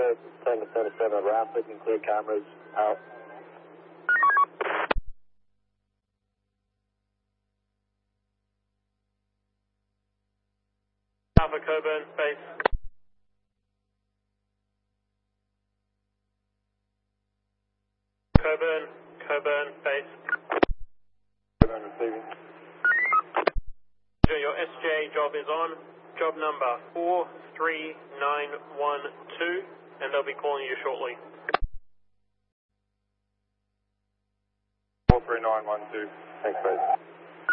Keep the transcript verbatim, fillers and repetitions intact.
Bravo, Tango seventy-seven, Rapid and clear cameras out. Alpha Coburn, base. Coburn, Coburn, base. Coburn receiving. Your S J job is on. Job number four three nine one two, and they'll be calling you shortly. four three nine one two. Thanks, base.